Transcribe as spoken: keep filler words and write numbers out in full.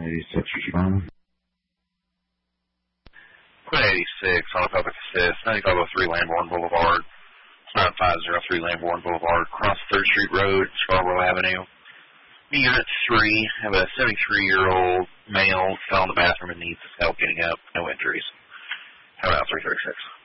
eighty-six, respond. Quinn eighty-six on a public assist, ninety-five oh three Lamborn Boulevard, nine five oh three Lamborn Boulevard, across third Street Road, Scarborough Avenue. Unit three, have a seventy-three-year-old male, fell in the bathroom and needs help getting up, no injuries. How about three thirty-six?